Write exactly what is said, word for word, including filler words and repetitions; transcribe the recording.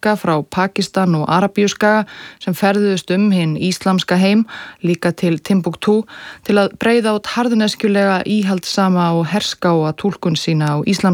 flóttamannafiska frá Pakistan og Arabíuskaga sem ferðuðust um hinn íslamska heim, líka til Timbuktu, til að breiða út harðneskjulega íhaldssama og herskáa túlkun sína á íslamska